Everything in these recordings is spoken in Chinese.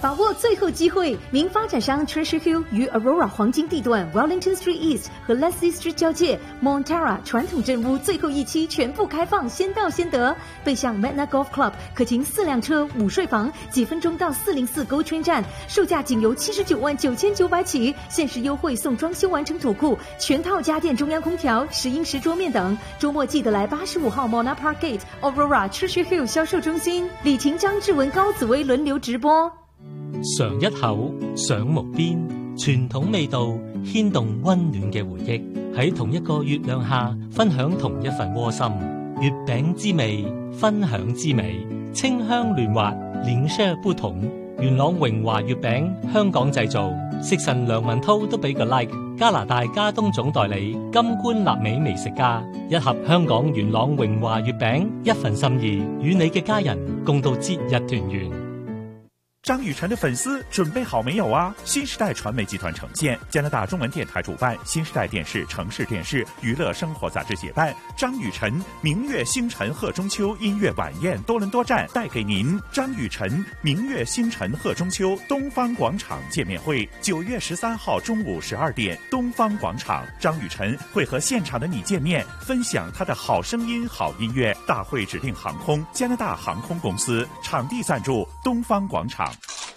把握最后机会，名发展商 Treasure Hill 于 Aurora 黄金地段 Wellington Street East 和 Leslie Street 交界 Montara 传统镇屋最后一期全部开放，先到先得。背向 Magna Golf Club 可停4辆车，5睡房，几分钟到404 GO Train 站，售价仅由799900起，限时优惠送装修完成土库，全套家电、中央空調、石英石桌面等。周末記得來85號 Mona Park Gate Aurora Treasure Hill 銷售中心，李晴、張志文、高紫薇輪流直播。 嘗一口，想無邊，傳統味道牽動溫暖嘅回憶，喺同一個月亮下分享同一份窩心。月餅之味，分享之美，清香嫩滑，臉色不同。元朗榮華月餅，香港製造，食神梁文濤都俾個 like。加拿大加東總代理金冠納美美食家，一盒香港元朗榮華月餅，一份心意，與你嘅家人共度節日團圓。 張雨晨的粉絲準備好沒有啊？新時代傳媒集團呈現，加拿大中文電台主辦，新時代電視、城市電視、娛樂生活雜誌協辦，張雨晨明月星辰賀中秋音樂晚宴多倫多站帶給您。張雨晨明月星辰賀中秋東方廣場見面會，9月13號中午12點，東方廣場，張雨晨會和現場的你見面，分享他的好聲音、好音樂。大會指定航空加拿大航空公司，場地贊助東方廣場。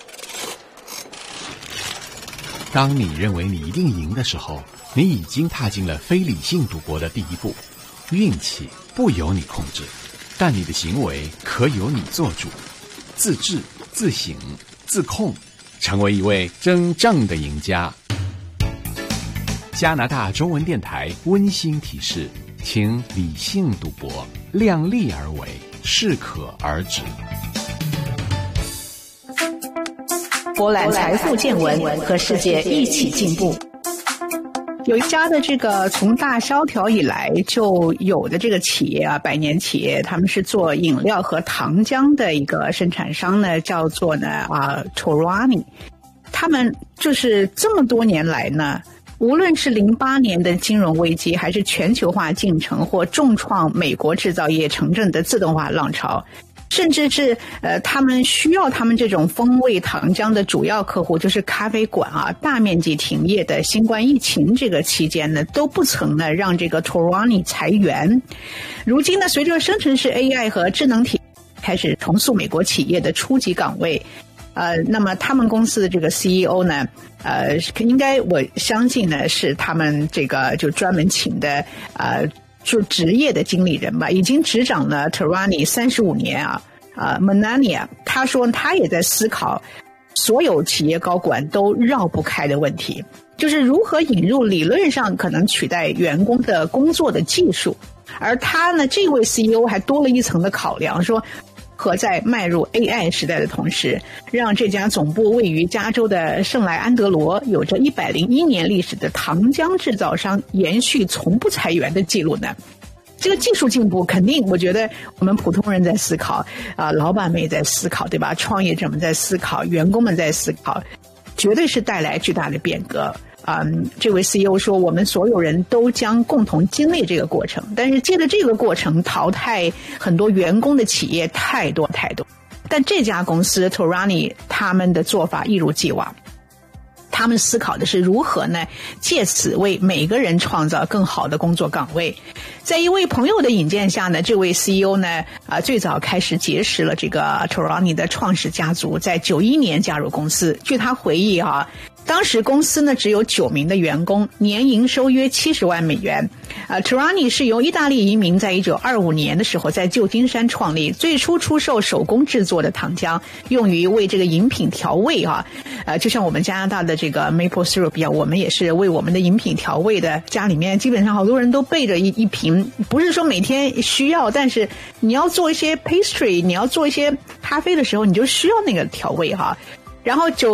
當你認為你一定贏的時候，你已經踏進了非理性賭博的第一步。運氣不由你控制，但你的行為可由你做主。自制、自省、自控，成為一位真正的贏家。加拿大中文電台溫馨提示，請理性賭博，量力而為，適可而止。 博覽財富見聞，和世界一起進步。有一家的這個從大蕭條以來就有的這個企業啊，百年企業，他們是做飲料和糖漿的一個生產商呢，叫做呢Torani。他們就是這麼多年來呢，無論是08年的金融危機，還是全球化進程或重創美國製造業城鎮的自動化浪潮，甚至是他們需要他們這種風味糖漿的主要客戶就是咖啡館啊，大面積停業的新冠疫情這個期間呢，都不曾呢讓這個 Torani 裁員。如今呢，隨着生成式 AI 和智能體開始重塑美國企業的初級崗位，那麼他們公司的這個 CEO 呢，應該我相信呢是他們這個就專門請的就職業的經理人吧，已經執掌了 Torani 35年啊。Melania 他說他也在思考所有企業高管都繞不開的問題，就是如何引入理論上可能取代員工的工作的技術。而他呢，這位 CEO 還多了一層的考量，說和在邁入 AI 時代的同時，讓這家總部位於加州的聖萊安德羅有着101年歷史的糖漿製造商延續從不裁員的記錄呢？這個技術進步肯定，我覺得我們普通人在思考老闆們也在思考，對吧？創業者們在思考，員工們在思考，絕對是帶來巨大的變革。這位 CEO 說，我們所有人都將共同經歷這個過程，但是借着這個過程淘汰很多員工的企業太多太多。但這家公司 Torani 他們的做法一如既往，他們思考的是如何呢借此為每個人創造更好的工作崗位。在一位朋友的引薦下呢，這位 CEO 呢最早開始結識了這個 Torani 的創始家族，在91年加入公司。據他回憶當時公司呢只有9名的員工，年營收約70萬美元。Torani 是由意大利移民在1925年的時候在舊金山創立，最初出售手工製作的糖漿，用於為這個飲品調味就像我們加拿大的這個 maple syrup 一樣，我們也是為我們的飲品調味的。家裡面基本上好多人都備着一瓶，不是說每天需要，但是你要做一些 pastry， 你要做一些咖啡的時候，你就需要那個調味然後